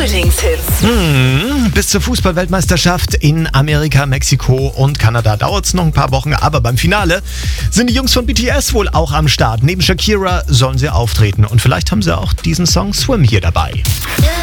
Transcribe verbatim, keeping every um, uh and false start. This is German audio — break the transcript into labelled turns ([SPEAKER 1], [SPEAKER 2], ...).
[SPEAKER 1] Frühlingshits.
[SPEAKER 2] Hm, bis zur Fußball-Weltmeisterschaft in Amerika, Mexiko und Kanada dauert es noch ein paar Wochen, aber beim Finale sind die Jungs von B T S wohl auch am Start. Neben Shakira sollen sie auftreten und vielleicht haben sie auch diesen Song Swim hier dabei.